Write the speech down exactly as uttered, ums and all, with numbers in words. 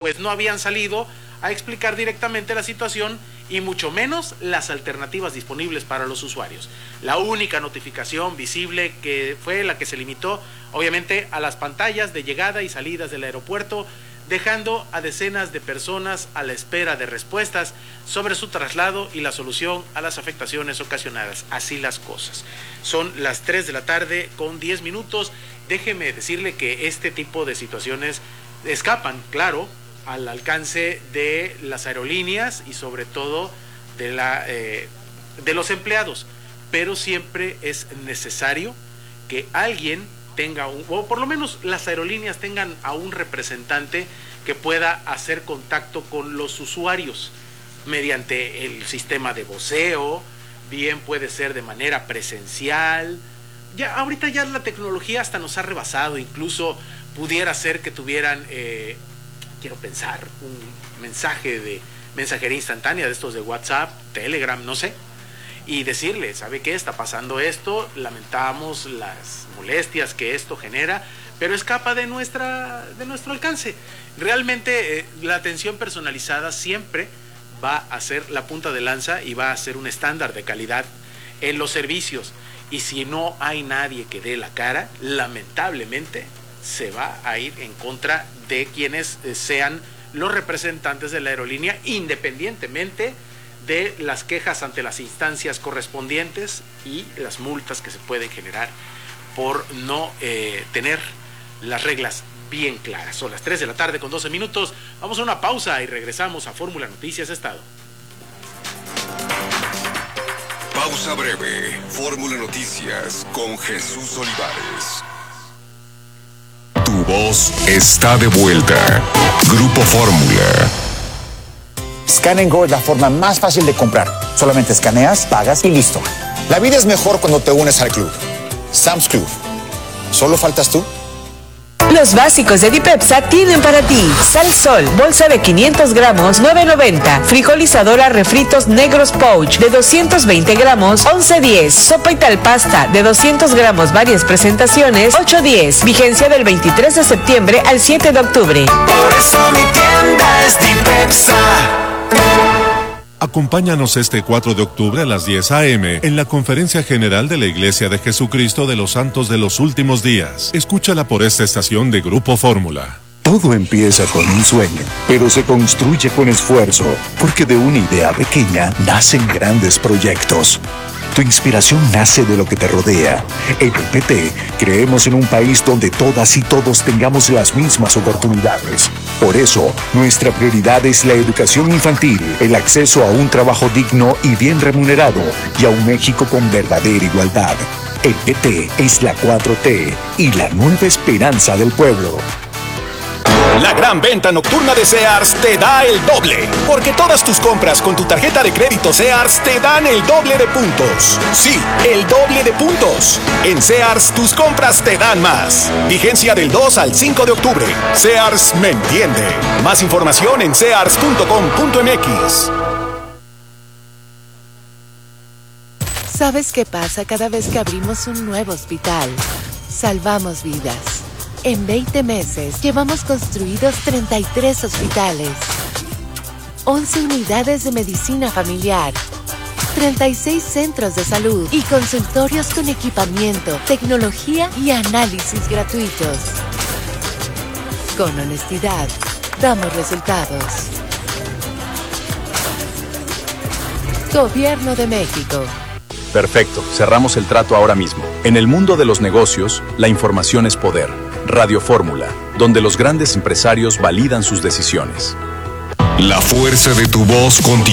pues no habían salido a explicar directamente la situación y mucho menos las alternativas disponibles para los usuarios. La única notificación visible que fue la que se limitó obviamente a las pantallas de llegada y salidas del aeropuerto, dejando a decenas de personas a la espera de respuestas sobre su traslado y la solución a las afectaciones ocasionadas. Así las cosas. Son las tres de la tarde con diez minutos. Déjeme decirle que este tipo de situaciones escapan, claro, al alcance de las aerolíneas y sobre todo de, la, eh, de los empleados, pero siempre es necesario que alguien tenga, un, o por lo menos las aerolíneas tengan a un representante que pueda hacer contacto con los usuarios mediante el sistema de voceo, bien puede ser de manera presencial. Ya ahorita ya la tecnología hasta nos ha rebasado, incluso pudiera ser que tuvieran, eh, quiero pensar, un mensaje de mensajería instantánea de estos de WhatsApp, Telegram, no sé, y decirle, ¿sabe qué? Está pasando esto, lamentamos las molestias que esto genera, pero escapa de nuestra de nuestro alcance. Realmente eh, la atención personalizada siempre va a ser la punta de lanza y va a ser un estándar de calidad en los servicios. Y si no hay nadie que dé la cara, lamentablemente se va a ir en contra de quienes eh, sean los representantes de la aerolínea, independientemente de las quejas ante las instancias correspondientes y las multas que se pueden generar por no eh, tener las reglas bien claras. Son las tres de la tarde con doce minutos. Vamos a una pausa y regresamos a Fórmula Noticias Estado. Pausa breve. Fórmula Noticias con Jesús Olivares. Tu voz está de vuelta. Grupo Fórmula. Scan and Go es la forma más fácil de comprar. Solamente escaneas, pagas y listo. La vida es mejor cuando te unes al club. Sam's Club. ¿Solo faltas tú? Los básicos de Dipepsa tienen para ti Sal Sol, bolsa de quinientos gramos, nueve noventa. Frijolisadora refritos negros pouch de doscientos veinte gramos, once diez. Sopa y tal pasta de doscientos gramos, varias presentaciones, ocho diez. Vigencia del veintitrés de septiembre al siete de octubre. Por eso mi tienda es Dipepsa. Acompáñanos este cuatro de octubre a las diez a eme en la Conferencia General de la Iglesia de Jesucristo de los Santos de los Últimos Días. Escúchala por esta estación de Grupo Fórmula. Todo empieza con un sueño, pero se construye con esfuerzo, porque de una idea pequeña nacen grandes proyectos. Tu inspiración nace de lo que te rodea. En el P T creemos en un país donde todas y todos tengamos las mismas oportunidades. Por eso, nuestra prioridad es la educación infantil, el acceso a un trabajo digno y bien remunerado, y a un México con verdadera igualdad. El P T es la cuatro T y la nueva esperanza del pueblo. La gran venta nocturna de Sears te da el doble, porque todas tus compras con tu tarjeta de crédito Sears te dan el doble de puntos. Sí, el doble de puntos. En Sears tus compras te dan más. Vigencia del dos al cinco de octubre. Sears me entiende. Más información en sears punto com punto eme equis. ¿Sabes qué pasa cada vez que abrimos un nuevo hospital? Salvamos vidas. En veinte meses llevamos construidos treinta y tres hospitales, once unidades de medicina familiar, treinta y seis centros de salud y consultorios con equipamiento, tecnología y análisis gratuitos. Con honestidad, damos resultados. Gobierno de México. Perfecto, cerramos el trato ahora mismo. En el mundo de los negocios, la información es poder. Radio Fórmula, donde los grandes empresarios validan sus decisiones. La fuerza de tu voz continúa.